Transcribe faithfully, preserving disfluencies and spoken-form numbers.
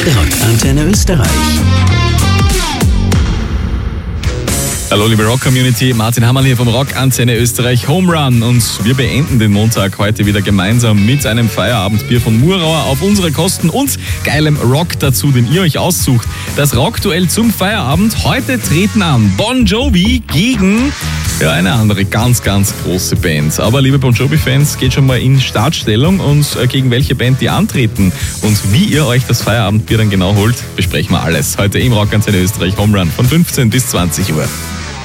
Rock Antenne Österreich. Hallo liebe Rock-Community, Martin Hammerl hier vom Rock Antenne Österreich Home Run und wir beenden den Montag heute wieder gemeinsam mit einem Feierabendbier von Murauer auf unsere Kosten und geilem Rock dazu, den ihr euch aussucht. Das Rockduell zum Feierabend. Heute treten an Bon Jovi gegen ja, eine andere ganz, ganz große Band. Aber liebe Bon Jovi-Fans, geht schon mal in Startstellung und gegen welche Band die antreten und wie ihr euch das Feierabendbier dann genau holt, besprechen wir alles heute im Rock Antenne Österreich Home Run von fünfzehn bis zwanzig Uhr.